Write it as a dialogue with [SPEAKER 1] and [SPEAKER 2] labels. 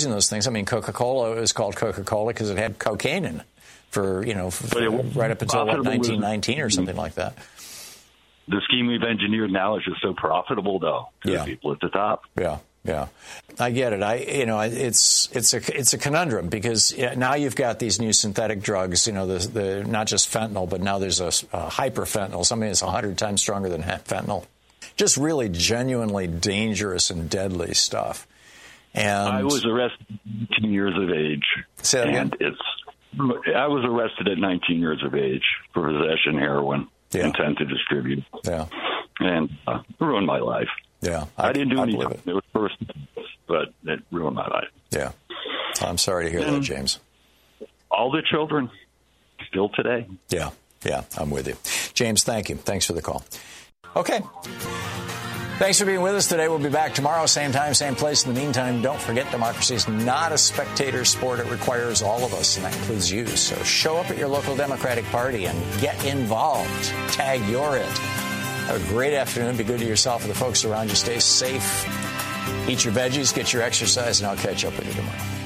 [SPEAKER 1] using those things. I mean, Coca-Cola is called Coca-Cola because it had cocaine in it for right up until 1919 or something like that.
[SPEAKER 2] The scheme we've engineered now is just so profitable, though, to the people at the top.
[SPEAKER 1] Yeah. Yeah, I get it. It's a conundrum because now you've got these new synthetic drugs. The not just fentanyl, but now there's a hyperfentanyl, something that's 100 times stronger than fentanyl. Just really genuinely dangerous and deadly stuff. And
[SPEAKER 2] I was arrested at 19 years of age.
[SPEAKER 1] Say that again?
[SPEAKER 2] I was arrested at 19 years of age for possession of heroin, intent to distribute.
[SPEAKER 1] Yeah,
[SPEAKER 2] and it ruined my life.
[SPEAKER 1] Yeah,
[SPEAKER 2] I didn't do anything. It was first, but it ruined my life.
[SPEAKER 1] Yeah, I'm sorry to hear that, James.
[SPEAKER 2] All the children, still today.
[SPEAKER 1] Yeah, I'm with you. James, thank you. Thanks for the call. Okay. Thanks for being with us today. We'll be back tomorrow, same time, same place. In the meantime, don't forget democracy is not a spectator sport. It requires all of us, and that includes you. So show up at your local Democratic Party and get involved. Tag you're it. Have a great afternoon. Be good to yourself and the folks around you. Stay safe. Eat your veggies, get your exercise, and I'll catch up with you tomorrow.